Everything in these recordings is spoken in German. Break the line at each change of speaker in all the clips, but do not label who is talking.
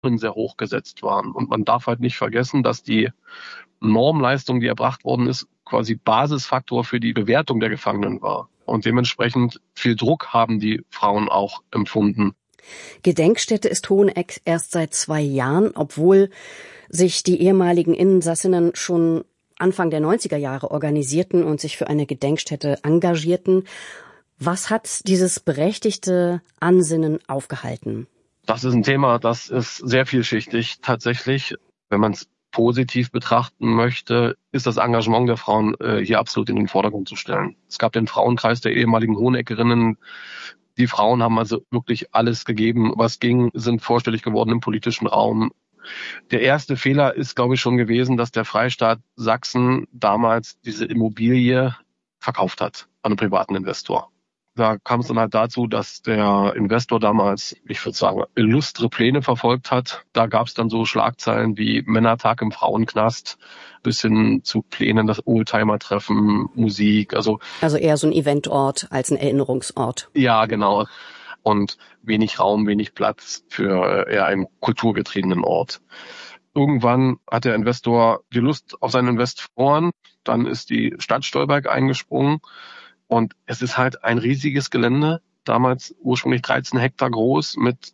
sehr hoch gesetzt waren. Und man darf halt nicht vergessen, dass die Normleistung, die erbracht worden ist, quasi Basisfaktor für die Bewertung der Gefangenen war. Und dementsprechend viel Druck haben die Frauen auch empfunden.
Gedenkstätte ist Hoheneck erst seit 2 Jahren, obwohl sich die ehemaligen Insassinnen schon Anfang der 90er Jahre organisierten und sich für eine Gedenkstätte engagierten. Was hat dieses berechtigte Ansinnen aufgehalten?
Das ist ein Thema, das ist sehr vielschichtig tatsächlich. Wenn man es positiv betrachten möchte, ist das Engagement der Frauen hier absolut in den Vordergrund zu stellen. Es gab den Frauenkreis der ehemaligen Hoheneckerinnen. Die Frauen haben also wirklich alles gegeben, was ging, sind vorstellig geworden im politischen Raum. Der erste Fehler ist, glaube ich, schon gewesen, dass der Freistaat Sachsen damals diese Immobilie verkauft hat an einen privaten Investor. Da kam es dann halt dazu, dass der Investor damals, ich würde sagen, illustre Pläne verfolgt hat. Da gab es dann so Schlagzeilen wie Männertag im Frauenknast bis hin zu Plänen, das Oldtimer-Treffen, Musik. Also
eher so ein Eventort als ein Erinnerungsort.
Ja, genau. Und wenig Raum, wenig Platz für eher einen kulturgetriebenen Ort. Irgendwann hat der Investor die Lust auf seinen Invest verloren. Dann ist die Stadt Stolberg eingesprungen. Und es ist halt ein riesiges Gelände, damals ursprünglich 13 Hektar groß, mit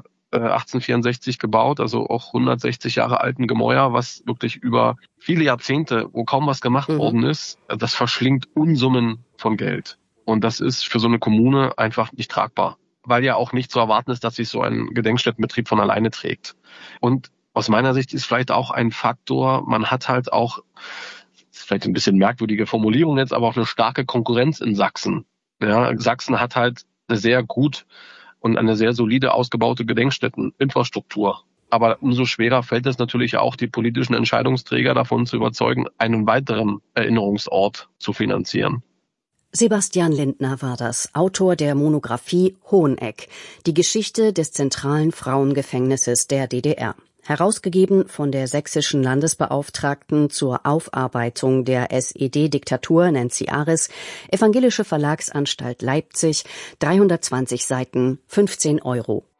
1864 gebaut, also auch 160 Jahre alten Gemäuer, was wirklich über viele Jahrzehnte, wo kaum was gemacht worden ist, das verschlingt Unsummen von Geld. Und das ist für so eine Kommune einfach nicht tragbar, weil ja auch nicht zu erwarten ist, dass sich so ein Gedenkstättenbetrieb von alleine trägt. Und aus meiner Sicht ist vielleicht auch ein Faktor, man hat halt auch, das ist vielleicht ein bisschen merkwürdige Formulierung jetzt, aber auch eine starke Konkurrenz in Sachsen. Ja, Sachsen hat halt eine sehr gut und eine sehr solide ausgebaute Gedenkstätteninfrastruktur. Aber umso schwerer fällt es natürlich auch, die politischen Entscheidungsträger davon zu überzeugen, einen weiteren Erinnerungsort zu finanzieren.
Sebastian Lindner war das, Autor der Monographie Hoheneck, die Geschichte des zentralen Frauengefängnisses der DDR. Herausgegeben von der sächsischen Landesbeauftragten zur Aufarbeitung der SED-Diktatur, Nancy Aris, Evangelische Verlagsanstalt Leipzig, 320 Seiten, 15 €.